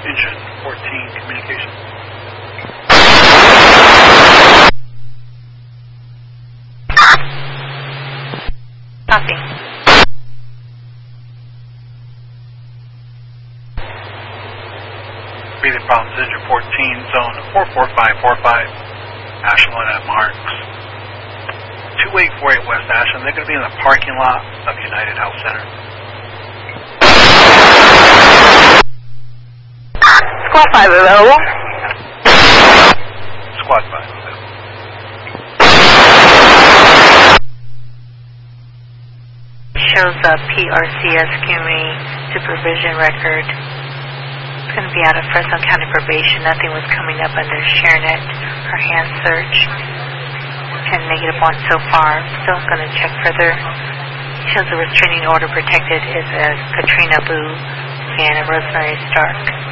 Engine 14, communication. Copy. Breathing problems, Engine 14, zone 44545, Ashland at Marks. 2848 West Ashland. They're going to be in the parking lot of United Health Center. Squad 5 available. Squad 5 available. Shows a PRCS community supervision record. It's going to be out of Fresno County probation. Nothing was coming up under ShareNet or hand search. And -1 so far. Still going to check further. Shows the restraining order protected is a Katrina Boo and a Rosemary Stark.